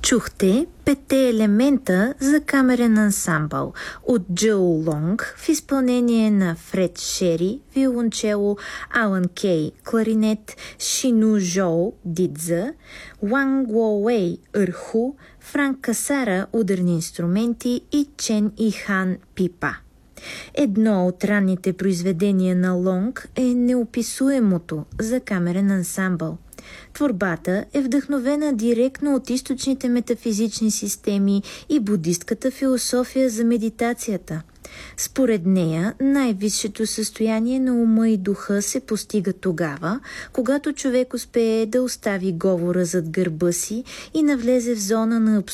Чухте петте елемента за камерен ансамбъл от Джо Лонг в изпълнение на Фред Шери, виолончело, Алан Кей, кларинет, Шину Жоу, дидза, Уанг Уей,ърху, Франк Касара, ударни инструменти и Чен Ихан, пипа. Едно от ранните произведения на Лонг е неописуемото за камерен ансамбъл. Творбата е вдъхновена директно от източните метафизични системи и будистката философия за медитацията. Според нея, най-висшето състояние на ума и духа се постига тогава, когато човек успее да остави говора зад гърба си и навлезе в зона на абсолютно